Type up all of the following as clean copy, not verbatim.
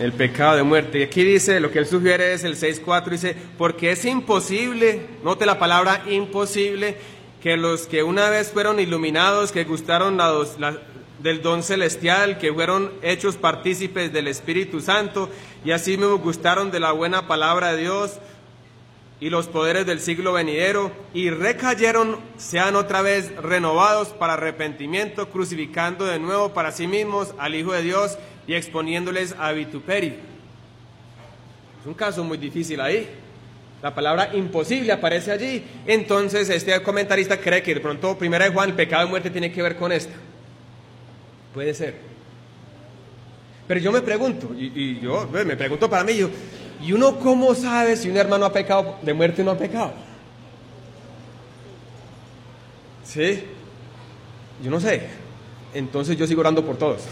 El pecado de muerte. Y aquí dice, lo que él sugiere es el 6.4, dice, porque es imposible, note la palabra imposible, que los que una vez fueron iluminados, que gustaron del don celestial, que fueron hechos partícipes del Espíritu Santo, y así mismo gustaron de la buena palabra de Dios y los poderes del siglo venidero, y recayeron, sean otra vez renovados para arrepentimiento, crucificando de nuevo para sí mismos al Hijo de Dios y exponiéndoles a vituperio. Es un caso muy difícil ahí. La palabra imposible aparece allí. Entonces este comentarista cree que de pronto 1 Juan, el pecado de muerte, tiene que ver con esta. Puede ser. Pero yo me pregunto, y yo me pregunto para mí, ¿y uno cómo sabe si un hermano ha pecado de muerte o no ha pecado? ¿Sí? Yo no sé. Entonces yo sigo orando por todos.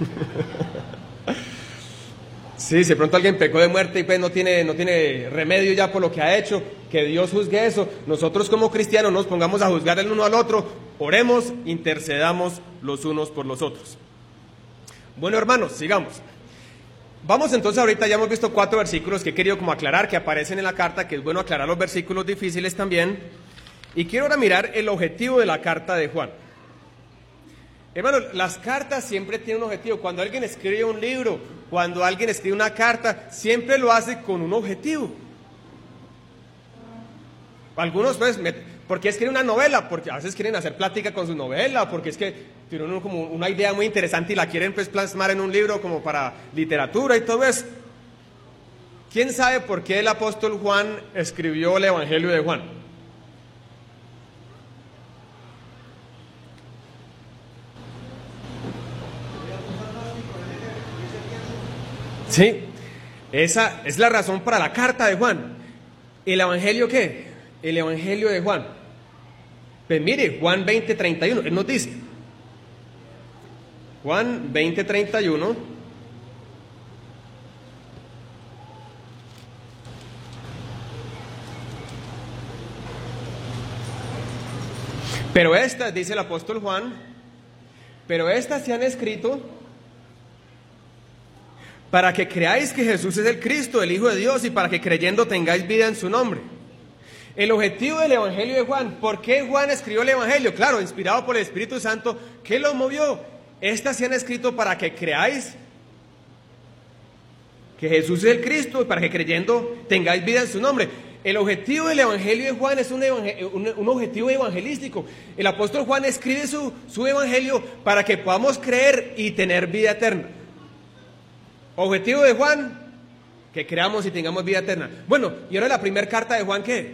Sí, si de pronto alguien pecó de muerte y pues no tiene remedio ya por lo que ha hecho, que Dios juzgue eso. Nosotros como cristianos nos pongamos a juzgar el uno al otro, oremos, intercedamos los unos por los otros. Bueno, hermanos, sigamos. Vamos entonces, ahorita ya hemos visto 4 versículos que he querido como aclarar, que aparecen en la carta, que es bueno aclarar los versículos difíciles también. Y quiero ahora mirar el objetivo de la carta de Juan. Hermano, las cartas siempre tienen un objetivo. Cuando alguien escribe un libro, cuando alguien escribe una carta, siempre lo hace con un objetivo. Algunos, pues, ¿por qué escriben una novela? Porque a veces quieren hacer plática con su novela, porque es que tienen como una idea muy interesante y la quieren pues plasmar en un libro como para literatura y todo eso. ¿Quién sabe por qué el apóstol Juan escribió el Evangelio de Juan? Sí, esa es la razón para la carta de Juan. ¿El Evangelio qué? El Evangelio de Juan. Pues mire, Juan 20:31, él nos dice. Juan 20:31. Pero estas, dice el apóstol Juan, pero estas se han escrito para que creáis que Jesús es el Cristo, el Hijo de Dios, y para que creyendo tengáis vida en su nombre. El objetivo del Evangelio de Juan, ¿por qué Juan escribió el Evangelio? Claro, inspirado por el Espíritu Santo, ¿qué lo movió? Estas se han escrito para que creáis que Jesús es el Cristo, y para que creyendo tengáis vida en su nombre. El objetivo del Evangelio de Juan es un objetivo evangelístico. El apóstol Juan escribe su Evangelio para que podamos creer y tener vida eterna. Objetivo de Juan, que creamos y tengamos vida eterna. Bueno, y ahora la primera carta de Juan, ¿qué?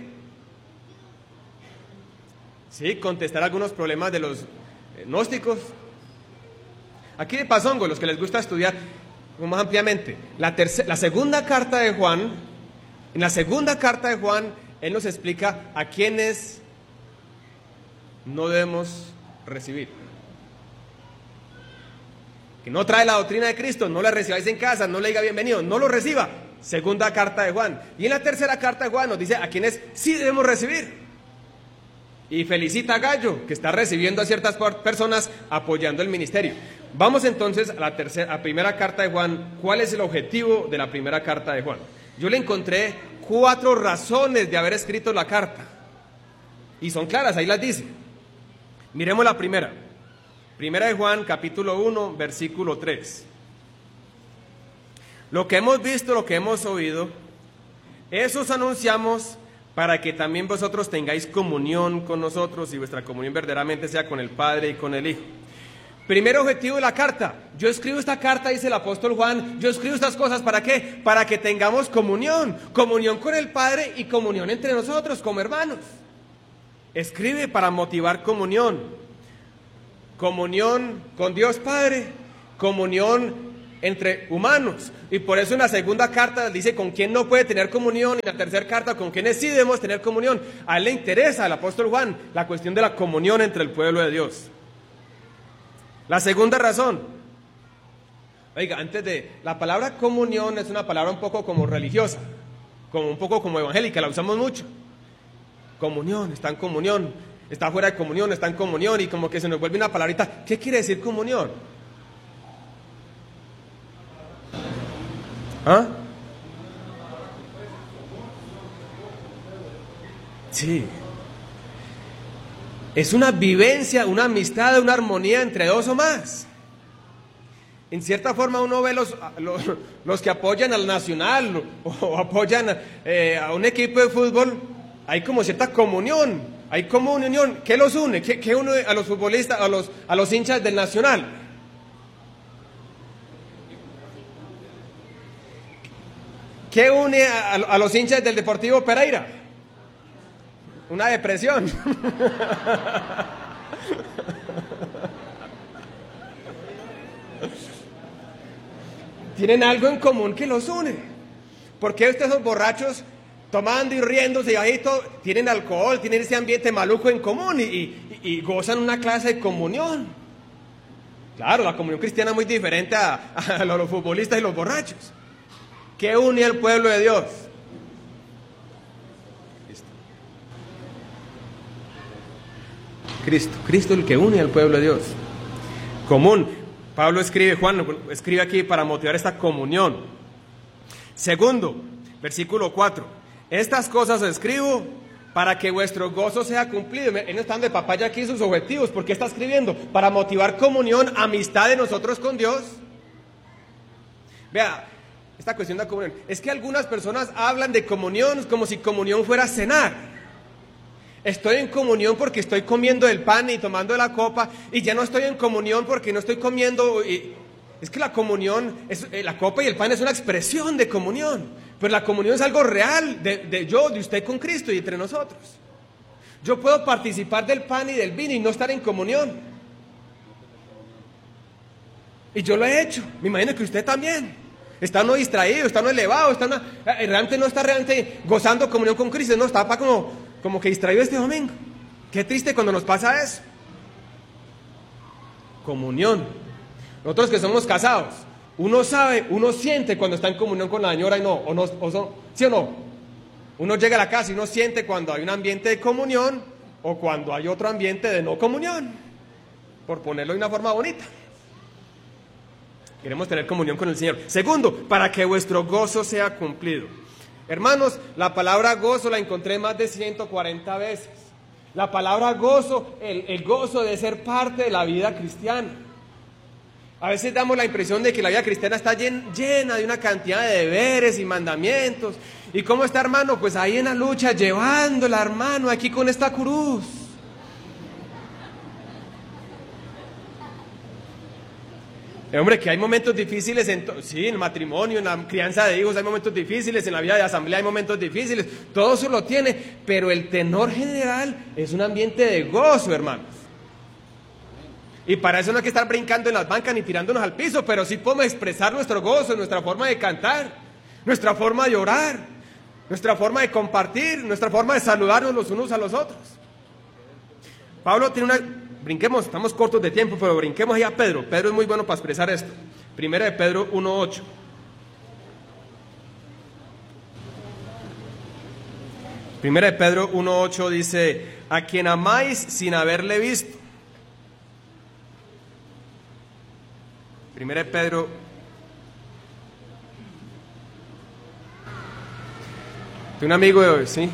Sí, contestar algunos problemas de los gnósticos. Aquí de pasongo, los que les gusta estudiar más ampliamente. La segunda carta de Juan, en la segunda carta de Juan, él nos explica a quiénes no debemos recibir. Que no trae la doctrina de Cristo, no la recibáis en casa, no le diga bienvenido, no lo reciba. Segunda carta de Juan. Y en la tercera carta de Juan nos dice a quienes sí debemos recibir. Y felicita a Gallo, que está recibiendo a ciertas personas apoyando el ministerio. Vamos entonces a la primera carta de Juan. ¿Cuál es el objetivo de la primera carta de Juan? Yo le encontré 4 razones de haber escrito la carta. Y son claras, ahí las dice. Miremos la primera. Primera de Juan, capítulo 1, versículo 3. Lo que hemos visto, lo que hemos oído, eso os anunciamos para que también vosotros tengáis comunión con nosotros y vuestra comunión verdaderamente sea con el Padre y con el Hijo. Primer objetivo de la carta. Yo escribo esta carta, dice el apóstol Juan, yo escribo estas cosas, ¿para qué? Para que tengamos comunión con el Padre y comunión entre nosotros como hermanos. Escribe para motivar comunión con Dios Padre, comunión entre humanos. Y por eso en la segunda carta dice con quién no puede tener comunión, y en la tercera carta con quiénes sí debemos tener comunión. A él le interesa, al apóstol Juan, la cuestión de la comunión entre el pueblo de Dios. La segunda razón, oiga, la palabra comunión es una palabra un poco como religiosa, un poco como evangélica, la usamos mucho. Comunión, está en comunión, está fuera de comunión, está en comunión, y como que se nos vuelve una palabrita. ¿Qué quiere decir comunión? ¿Ah? Sí. Es una vivencia, una amistad, una armonía entre dos o más. En cierta forma uno ve los que apoyan al Nacional o apoyan a un equipo de fútbol, hay como cierta comunión, hay como una unión. ¿Qué los une? ¿Qué une a los futbolistas, a los hinchas del Nacional? ¿Qué une a los hinchas del Deportivo Pereira? Una depresión. Tienen algo en común que los une. ¿Por qué ustedes son borrachos tomando y riéndose y ahí todo? Tienen alcohol, tienen ese ambiente maluco en común y gozan una clase de comunión. Claro, la comunión cristiana es muy diferente a los futbolistas y los borrachos. ¿Qué une al pueblo de Dios? Cristo el que une al pueblo de Dios. Común. Pablo escribe, Juan escribe aquí para motivar esta comunión. Segundo, versículo 4. Estas cosas escribo para que vuestro gozo sea cumplido. Él no está dando de papaya aquí sus objetivos. ¿Por qué está escribiendo? Para motivar comunión, amistad de nosotros con Dios. Vea, esta cuestión de la comunión. Es que algunas personas hablan de comunión como si comunión fuera cenar. Estoy en comunión porque estoy comiendo el pan y tomando la copa, y ya no estoy en comunión porque no estoy comiendo. Es que la comunión, la copa y el pan es una expresión de comunión, pero la comunión es algo real de usted con Cristo y entre nosotros. Yo puedo participar del pan y del vino y no estar en comunión. Y yo lo he hecho, me imagino que usted también. Está no distraído, está no elevado, realmente no está realmente gozando comunión con Cristo, no está como que distraído este domingo. Qué triste cuando nos pasa eso. Comunión. Nosotros que somos casados, uno sabe, uno siente cuando está en comunión con la señora y no, ¿sí o no? Uno llega a la casa y uno siente cuando hay un ambiente de comunión o cuando hay otro ambiente de no comunión, por ponerlo de una forma bonita. Queremos tener comunión con el Señor. Segundo, para que vuestro gozo sea cumplido. Hermanos, la palabra gozo la encontré más de 140 veces. La palabra gozo, el gozo de ser parte de la vida cristiana. A veces damos la impresión de que la vida cristiana está llena de una cantidad de deberes y mandamientos. ¿Y cómo está, hermano? Pues ahí en la lucha, llevándola, hermano, aquí con esta cruz. Hombre, que hay momentos difíciles en el matrimonio, en la crianza de hijos hay momentos difíciles, en la vida de asamblea hay momentos difíciles, todo eso lo tiene, pero el tenor general es un ambiente de gozo, hermanos. Y para eso no hay que estar brincando en las bancas ni tirándonos al piso, pero sí podemos expresar nuestro gozo, nuestra forma de cantar, nuestra forma de orar, nuestra forma de compartir, nuestra forma de saludarnos los unos a los otros. Pablo tiene brinquemos, estamos cortos de tiempo, pero brinquemos ahí a Pedro. Pedro es muy bueno para expresar esto. Primera de Pedro 1:8. Primera de Pedro 1:8 dice: a quien amáis sin haberle visto. Primera de Pedro. Un amigo, ¿sí?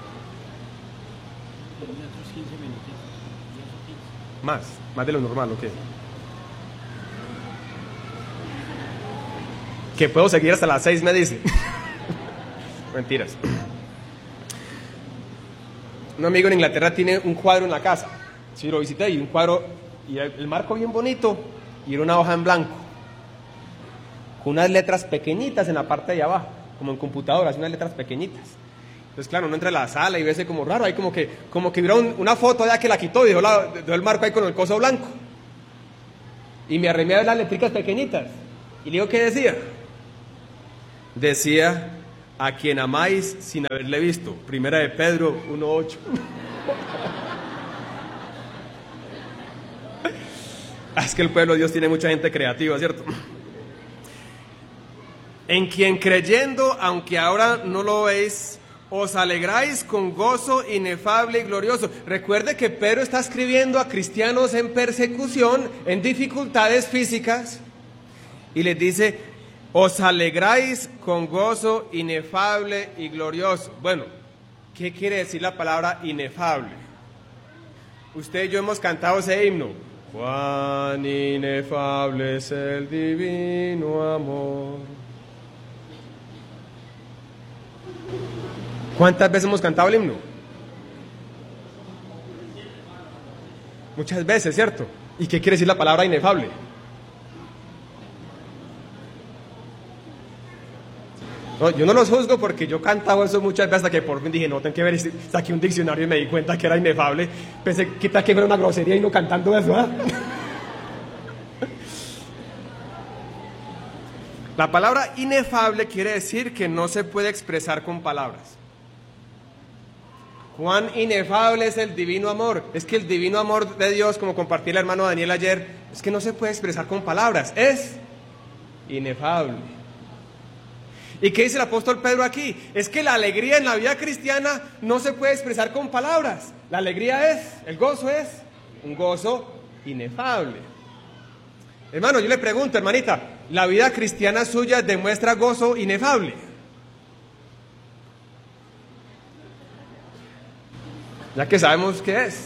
Más de lo normal, ¿o qué? Que puedo seguir hasta las 6, me dice. Mentiras. Un amigo en Inglaterra tiene un cuadro en la casa. Sí, lo visité, y un cuadro, y el marco bien bonito, y era una hoja en blanco, con unas letras pequeñitas en la parte de abajo, como en computadoras, unas letras pequeñitas. Entonces, claro, uno entra a la sala y ve como raro, ahí como que hubiera una foto allá que la quitó y dejó el marco ahí con el coso blanco. Y me arremé a ver las letricas pequeñitas. Y le digo, ¿qué decía? Decía: a quien amáis sin haberle visto. Primera de Pedro 1:8. Es que el pueblo de Dios tiene mucha gente creativa, ¿cierto? En quien creyendo, aunque ahora no lo veis, os alegráis con gozo inefable y glorioso. Recuerde que Pedro está escribiendo a cristianos en persecución, en dificultades físicas, y les dice: os alegráis con gozo inefable y glorioso. Bueno, ¿qué quiere decir la palabra inefable? Usted y yo hemos cantado ese himno. Cuán inefable es el divino amor. ¿Cuántas veces hemos cantado el himno? Muchas veces, ¿cierto? ¿Y qué quiere decir la palabra inefable? No, yo no los juzgo porque yo cantaba eso muchas veces hasta que por fin dije, no, tengo que ver, saqué un diccionario y me di cuenta que era inefable. Pensé, ¿qué tal que era una grosería y no cantando eso? ¿Ah? La palabra inefable quiere decir que no se puede expresar con palabras. Cuán inefable es el divino amor. Es que el divino amor de Dios, como compartí el hermano Daniel ayer, es que no se puede expresar con palabras, es inefable. ¿Y qué dice el apóstol Pedro aquí? Es que la alegría en la vida cristiana no se puede expresar con palabras. La alegría el gozo es un gozo inefable. Hermano, yo le pregunto, hermanita, ¿la vida cristiana suya demuestra gozo inefable? Ya que sabemos qué es.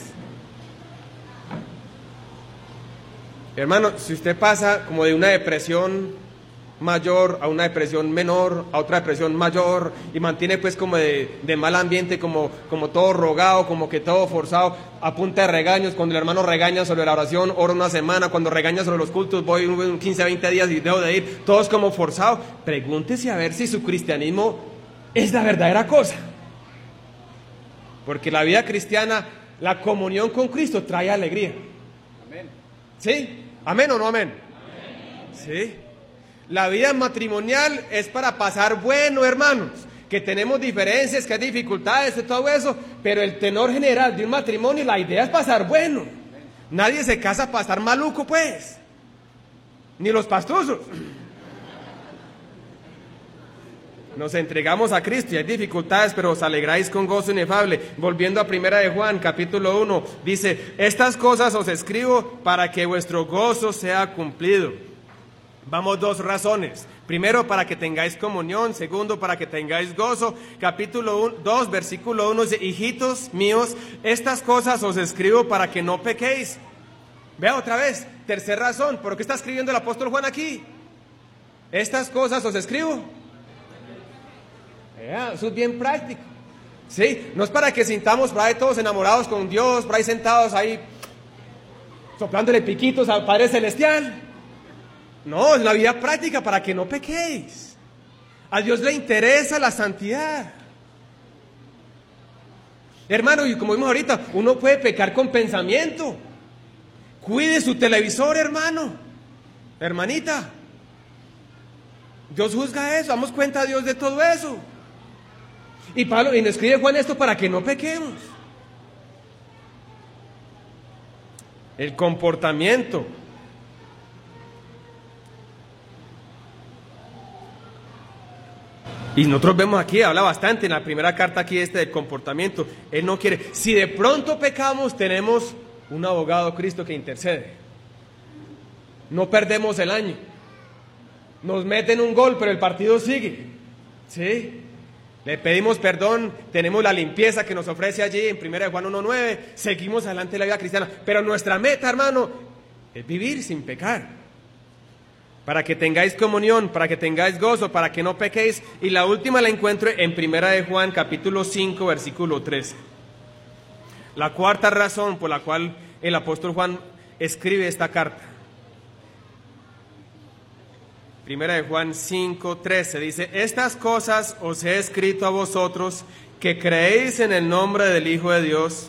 Hermano, si usted pasa como de una depresión mayor a una depresión menor, a otra depresión mayor, y mantiene pues como de mal ambiente, como todo rogado, como que todo forzado, a punta de regaños. Cuando el hermano regaña sobre la oración, oro una semana. Cuando regaña sobre los cultos, voy 15 a 20 días y dejo de ir. Todos como forzados. Pregúntese a ver si su cristianismo es la verdadera cosa. Porque la vida cristiana, la comunión con Cristo trae alegría. Amén. ¿Sí? ¿Amén o no amén? Amén. ¿Sí? La vida matrimonial es para pasar bueno, hermanos. Que tenemos diferencias, que hay dificultades, todo eso. Pero el tenor general de un matrimonio, la idea es pasar bueno. Nadie se casa para estar maluco, pues. Ni los pastosos. Nos entregamos a Cristo y hay dificultades, pero os alegráis con gozo inefable. Volviendo a Primera de Juan, capítulo 1, dice, estas cosas os escribo para que vuestro gozo sea cumplido. Vamos, 2 razones. Primero, para que tengáis comunión. Segundo, para que tengáis gozo. Capítulo 2, versículo 1 dice, hijitos míos, estas cosas os escribo para que no pequéis. Vea otra vez, tercera razón. ¿Por qué está escribiendo el apóstol Juan aquí? Estas cosas os escribo. Eso es bien práctico. ¿Sí? No es para que sintamos por ahí todos enamorados con Dios, por ahí sentados ahí soplándole piquitos al Padre Celestial. No, es la vida práctica para que no pequéis. A Dios le interesa la santidad. Hermano, y como vimos ahorita, uno puede pecar con pensamiento. Cuide su televisor, hermano, hermanita. Dios juzga eso, damos cuenta a Dios de todo eso. Y Pablo, y nos escribe Juan esto para que no pequemos. El comportamiento. Y nosotros vemos aquí, habla bastante en la primera carta aquí del comportamiento. Él no quiere, si de pronto pecamos, tenemos un abogado, Cristo, que intercede. No perdemos el año. Nos meten un gol, pero el partido sigue. ¿Sí? Le pedimos perdón, tenemos la limpieza que nos ofrece allí en 1 Juan 1:9, seguimos adelante en la vida cristiana. Pero nuestra meta, hermano, es vivir sin pecar. Para que tengáis comunión, para que tengáis gozo, para que no pequéis. Y la última la encuentro en 1 Juan, capítulo 5, versículo 13. La cuarta razón por la cual el apóstol Juan escribe esta carta. 1 Juan 5, 13 dice, estas cosas os he escrito a vosotros que creéis en el nombre del Hijo de Dios,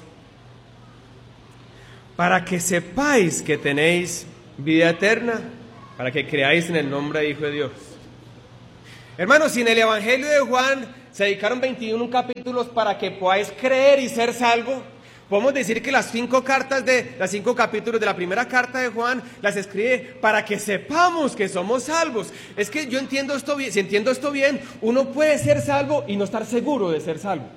para que sepáis que tenéis vida eterna, para que creáis en el nombre del Hijo de Dios. Hermanos, si en el Evangelio de Juan se dedicaron 21 capítulos para que podáis creer y ser salvos, podemos decir que las 5 capítulos de la primera carta de Juan las escribe para que sepamos que somos salvos. Es que yo entiendo esto bien, si entiendo esto bien, uno puede ser salvo y no estar seguro de ser salvo.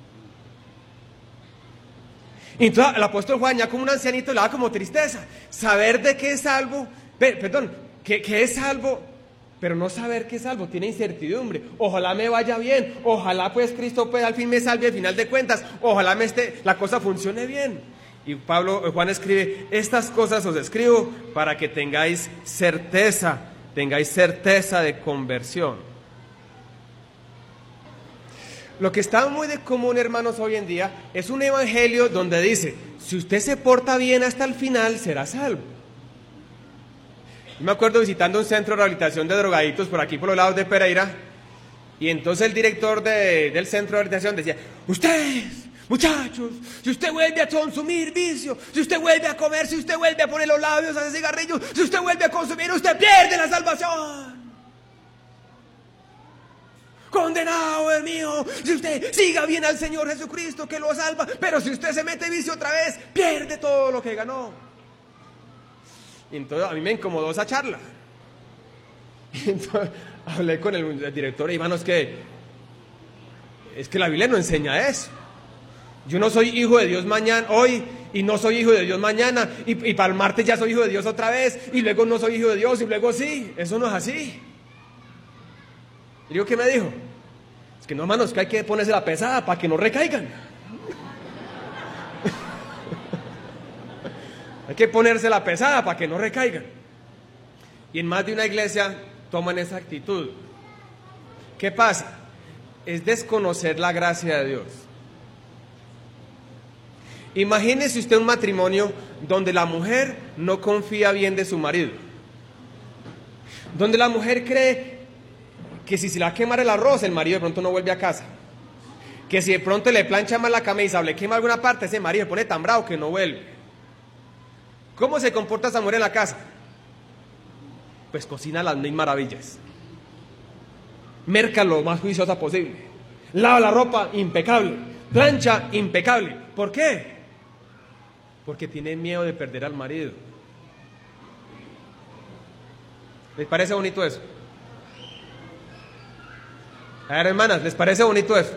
Y entonces el apóstol Juan, ya como un ancianito, le da como tristeza saber de qué es salvo, que es salvo pero no saber que es salvo, tiene incertidumbre. Ojalá me vaya bien, ojalá pues Cristo pues al fin me salve al final de cuentas, ojalá la cosa funcione bien. Y Juan escribe, estas cosas os escribo para que tengáis certeza de conversión. Lo que está muy de común, hermanos, hoy en día es un evangelio donde dice, si usted se porta bien hasta el final, será salvo. Yo me acuerdo visitando un centro de rehabilitación de drogaditos por aquí por los lados de Pereira, y entonces el director del centro de rehabilitación decía, ustedes, muchachos, si usted vuelve a consumir vicio, si usted vuelve a comer, si usted vuelve a poner los labios a ese cigarrillo, si usted vuelve a consumir, usted pierde la salvación. Condenado es mío, si usted siga bien al Señor Jesucristo que lo salva, pero si usted se mete vicio otra vez, pierde todo lo que ganó. Y entonces a mí me incomodó esa charla. Y entonces hablé con el director, hermano, es que la Biblia no enseña eso. Yo no soy hijo de Dios mañana, hoy, y no soy hijo de Dios mañana, y para el martes ya soy hijo de Dios otra vez, y luego no soy hijo de Dios, y luego sí. Eso no es así. Y digo, ¿qué me dijo? Es que no, hermanos, que hay que ponerse la pesada para que no recaigan. Hay que ponerse la pesada para que no recaigan. Y en más de una iglesia toman esa actitud. ¿Qué pasa? Es desconocer la gracia de Dios. Imagínese usted un matrimonio donde la mujer no confía bien de su marido. Donde la mujer cree que si se le va a quemar el arroz, el marido de pronto no vuelve a casa. Que si de pronto le plancha mal la camisa o le quema alguna parte, ese marido se pone tan bravo que no vuelve. ¿Cómo se comporta esa mujer en la casa? Pues cocina las mil maravillas. Merca lo más juiciosa posible. Lava la ropa impecable. Plancha impecable. ¿Por qué? Porque tiene miedo de perder al marido. ¿Les parece bonito eso? A ver, hermanas, ¿les parece bonito eso?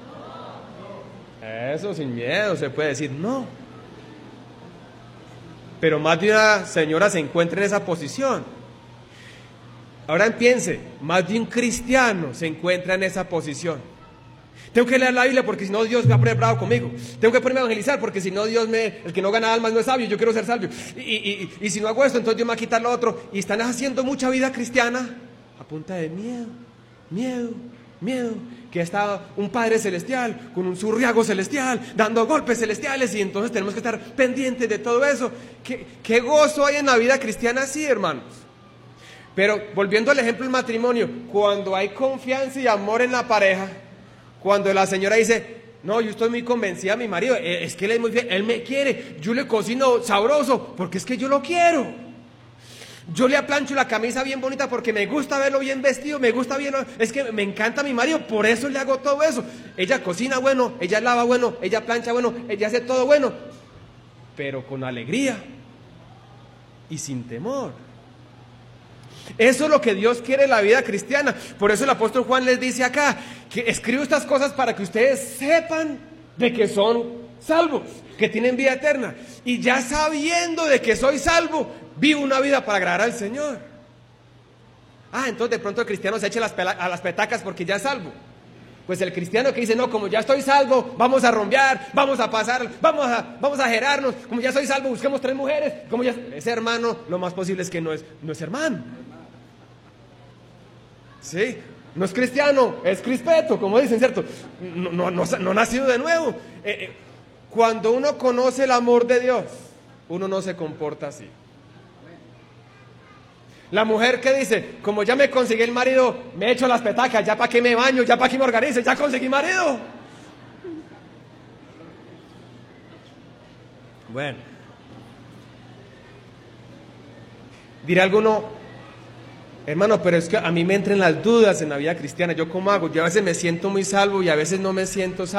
Eso sin miedo se puede decir, no. Pero más de una señora se encuentra en esa posición. Ahora piense, más de un cristiano se encuentra en esa posición. Tengo que leer la Biblia porque si no Dios me va a poner bravo conmigo. Tengo que ponerme a evangelizar porque si no el que no gana almas no es sabio, yo quiero ser sabio. Y si no hago esto, entonces Dios me va a quitar lo otro. Y están haciendo mucha vida cristiana a punta de miedo, que está un Padre Celestial con un zurriago celestial dando golpes celestiales y entonces tenemos que estar pendientes de todo eso. ¿Qué gozo hay en la vida cristiana así, hermanos? Pero volviendo al ejemplo del matrimonio, cuando hay confianza y amor en la pareja, cuando la señora dice, no, yo estoy muy convencida de mi marido, es que él es muy fiel, él me quiere, yo le cocino sabroso porque es que yo lo quiero. Yo le aplancho la camisa bien bonita porque me gusta verlo bien vestido, me gusta bien, es que me encanta mi marido, por eso le hago todo eso. Ella cocina bueno, ella lava bueno, ella plancha bueno, ella hace todo bueno, pero con alegría y sin temor. Eso es lo que Dios quiere en la vida cristiana. Por eso el apóstol Juan les dice acá, que escribo estas cosas para que ustedes sepan de que son salvos, que tienen vida eterna. Y ya sabiendo de que soy salvo, vivo una vida para agradar al Señor. Entonces de pronto el cristiano se echa a las petacas porque ya es salvo. Pues el cristiano que dice, no, como ya estoy salvo, vamos a rumbear, vamos a pasar, vamos a gerarnos, como ya soy salvo, busquemos 3 mujeres, ese hermano, lo más posible es que no es hermano. Sí, no es cristiano, es crispeto, como dicen, ¿cierto? No nacido de nuevo. Cuando uno conoce el amor de Dios, uno no se comporta así. La mujer que dice, como ya me conseguí el marido, me echo las petacas, ya para que me baño, ya para que me organice, ya conseguí marido. Bueno, dirá alguno, hermano, pero es que a mí me entran las dudas en la vida cristiana, ¿yo cómo hago? Yo a veces me siento muy salvo y a veces no me siento salvo.